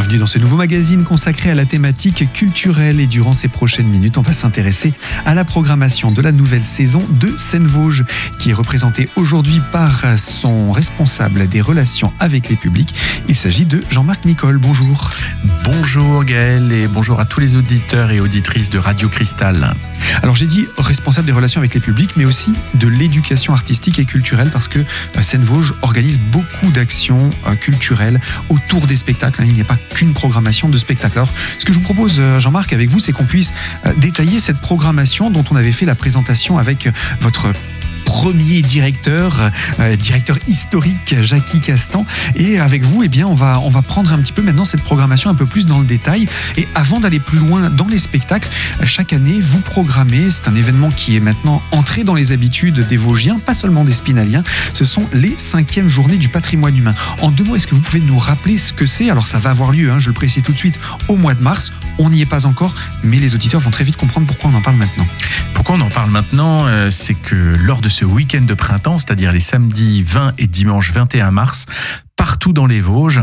Bienvenue dans ce nouveau magazine consacré à la thématique culturelle et durant ces prochaines minutes, on va s'intéresser à la programmation de la nouvelle saison de Seine-Vosges qui est représentée aujourd'hui par son responsable des relations avec les publics. Il s'agit de Jean-Marc Nicole. Bonjour. Bonjour Gaël et bonjour à tous les auditeurs et auditrices de Radio Cristal. Alors j'ai dit responsable des relations avec les publics mais aussi de l'éducation artistique et culturelle parce que Seine-Vosges organise beaucoup d'actions culturelles autour des spectacles. Il n'y a pas qu'une programmation de spectacles. Alors ce que je vous propose Jean-Marc avec vous, c'est qu'on puisse détailler cette programmation dont on avait fait la présentation avec votre premier directeur historique, Jackie Castan. Et avec vous, eh bien, on va prendre un petit peu maintenant cette programmation un peu plus dans le détail. Et avant d'aller plus loin dans les spectacles, chaque année, vous programmez, c'est un événement qui est maintenant entré dans les habitudes des Vosgiens, pas seulement des Spinaliens, ce sont les 5e journées du patrimoine humain. En 2 mots, est-ce que vous pouvez nous rappeler ce que c'est? Alors ça va avoir lieu, je le précise tout de suite, au mois de mars. On n'y est pas encore, mais les auditeurs vont très vite comprendre pourquoi on en parle maintenant. Pourquoi on en parle maintenant, c'est que lors de ce week-end de printemps, c'est-à-dire les samedis 20 et dimanche 21 mars, partout dans les Vosges,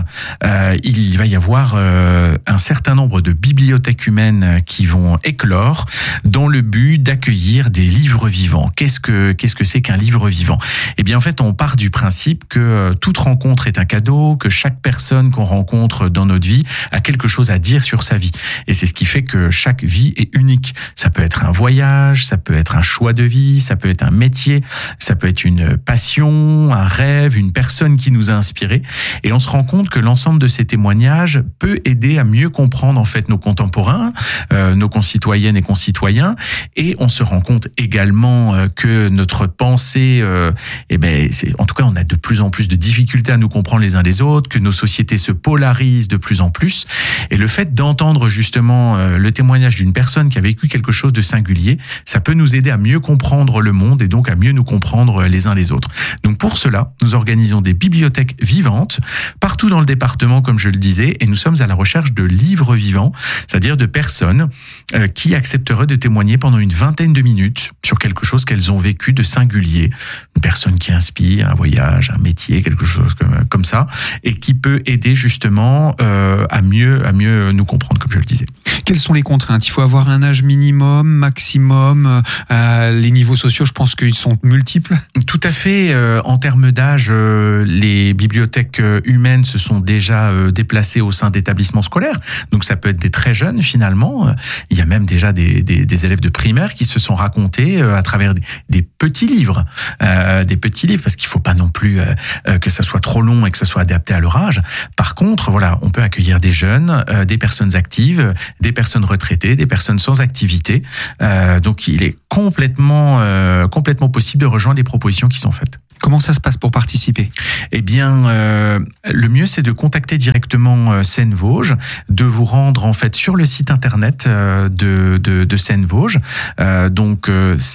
il va y avoir un certain nombre de bibliothèques humaines qui vont éclore dans le but d'accueillir des livres vivants. Qu'est-ce que c'est qu'un livre vivant? Eh bien, en fait, on part du principe que toute rencontre est un cadeau, que chaque personne qu'on rencontre dans notre vie a quelque chose à dire sur sa vie. Et c'est ce qui fait que chaque vie est unique. Ça peut être un voyage, ça peut être un choix de vie, ça peut être un métier, ça peut être une passion, un rêve, une personne qui nous a inspirés. Et on se rend compte que l'ensemble de ces témoignages peut aider à mieux comprendre en fait nos contemporains, nos concitoyennes et concitoyens. Et on se rend compte également que notre pensée, en tout cas, on a de plus en plus de difficultés à nous comprendre les uns les autres, que nos sociétés se polarisent de plus en plus. Et le fait d'entendre justement le témoignage d'une personne qui a vécu quelque chose de singulier, ça peut nous aider à mieux comprendre le monde et donc à mieux nous comprendre les uns les autres. Donc pour cela, nous organisons des bibliothèques vivantes partout dans le département, comme je le disais, et nous sommes à la recherche de livres vivants, c'est-à-dire de personnes qui accepteraient de témoigner pendant une 20aine de minutes sur quelque chose qu'elles ont vécu de singulier, une personne qui inspire, un voyage, un métier, quelque chose comme ça, et qui peut aider justement à mieux nous comprendre, comme je le disais. Quelles sont les contraintes? Il faut avoir un âge minimum, maximum, les niveaux sociaux, je pense qu'ils sont multiples. Tout à fait. En termes d'âge, les bibliothèques humaines se sont déjà déplacées au sein d'établissements scolaires. Donc ça peut être des très jeunes finalement. Il y a même déjà des élèves de primaire qui se sont racontés à travers des petits livres. Des petits livres, parce qu'il ne faut pas non plus que ça soit trop long et que ça soit adapté à leur âge. Par contre, voilà, on peut accueillir des jeunes, des personnes actives, des personnes retraitées, des personnes sans activité. Donc il est complètement possible de rejoindre les propositions qui sont faites. Comment ça se passe pour participer? Eh bien, le mieux, c'est de contacter directement Seine-Vosges, de vous rendre en fait sur le site internet de Seine-Vosges, donc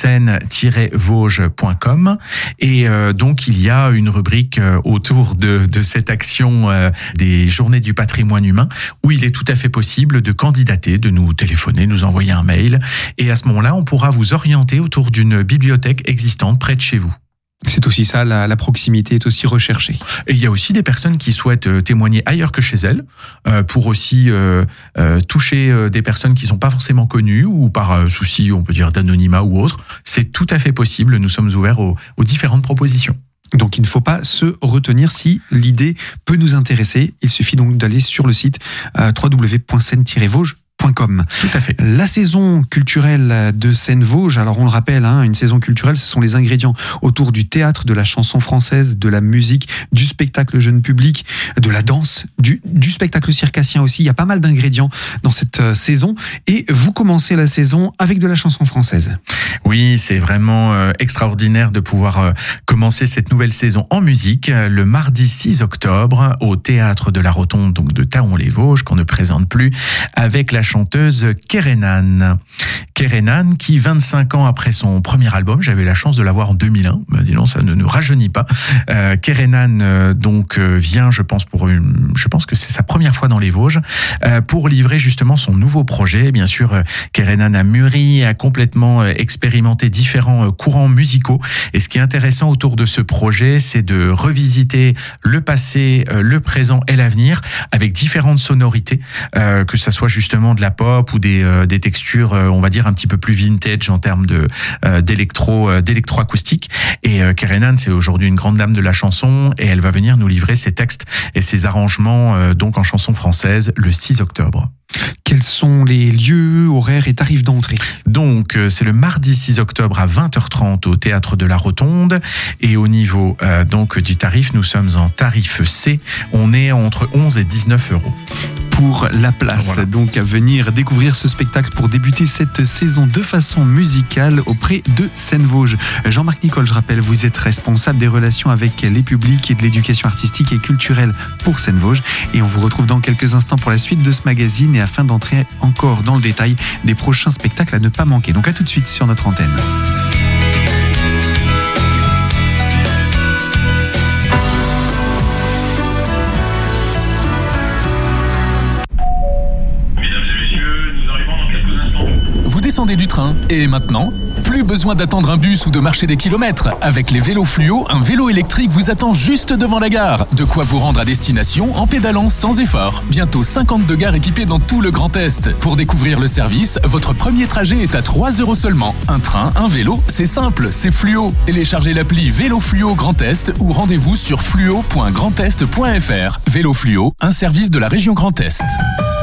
seine-vosges.com. Et donc, il y a une rubrique autour de cette action des Journées du patrimoine humain, où il est tout à fait possible de candidater, de nous téléphoner, nous envoyer un mail. Et à ce moment-là, on pourra vous orienter autour d'une bibliothèque existante près de chez vous. C'est aussi ça, la proximité est aussi recherchée. Et il y a aussi des personnes qui souhaitent témoigner ailleurs que chez elles, pour aussi toucher des personnes qui ne sont pas forcément connues ou par souci, on peut dire, d'anonymat ou autre. C'est tout à fait possible, nous sommes ouverts aux différentes propositions. Donc il ne faut pas se retenir si l'idée peut nous intéresser. Il suffit donc d'aller sur le site www.seine-vosges.com. Tout à fait. La saison culturelle de Seine-Vosges, alors on le rappelle, une saison culturelle, ce sont les ingrédients autour du théâtre, de la chanson française, de la musique, du spectacle jeune public, de la danse, du spectacle circassien aussi. Il y a pas mal d'ingrédients dans cette saison. Et vous commencez la saison avec de la chanson française. Oui, c'est vraiment extraordinaire de pouvoir commencer cette nouvelle saison en musique le mardi 6 octobre au théâtre de la Rotonde, donc de Thaon-les-Vosges, qu'on ne présente plus, avec la chanteuse Kérénane. Kerenan, qui 25 ans après son premier album, j'avais la chance de l'avoir en 2001, dis donc, ça ne nous rajeunit pas. Kerenan vient, je pense que c'est sa première fois dans les Vosges, pour livrer justement son nouveau projet. Bien sûr, Kerenan a mûri, a complètement expérimenté différents courants musicaux. Et ce qui est intéressant autour de ce projet, c'est de revisiter le passé, le présent et l'avenir avec différentes sonorités, que ça soit justement de la pop ou des textures, on va dire un petit peu plus vintage en termes d'électroacoustique. Et Kerenan, c'est aujourd'hui une grande dame de la chanson et elle va venir nous livrer ses textes et ses arrangements donc en chanson française le 6 octobre. Quels sont les lieux, horaires et tarifs d'entrée ? Donc, c'est le mardi 6 octobre à 20h30 au Théâtre de la Rotonde. Et au niveau du tarif, nous sommes en tarif C. On est entre 11 et 19 euros. Pour la place, voilà. Donc à venir découvrir ce spectacle pour débuter cette saison de façon musicale auprès de Seine-Vosges. Jean-Marc Nicole, je rappelle, vous êtes responsable des relations avec les publics et de l'éducation artistique et culturelle pour Seine-Vosges. Et on vous retrouve dans quelques instants pour la suite de ce magazine et afin d'entrer encore dans le détail des prochains spectacles à ne pas manquer. Donc à tout de suite sur notre antenne. Descendez du train. Et maintenant, plus besoin d'attendre un bus ou de marcher des kilomètres. Avec les vélos fluo, un vélo électrique vous attend juste devant la gare. De quoi vous rendre à destination en pédalant sans effort. Bientôt 52 gares équipées dans tout le Grand Est. Pour découvrir le service, votre premier trajet est à 3 € seulement. Un train, un vélo, c'est simple, c'est fluo. Téléchargez l'appli Vélo Fluo Grand Est ou rendez-vous sur fluo.grandest.fr. Vélo Fluo, un service de la région Grand Est.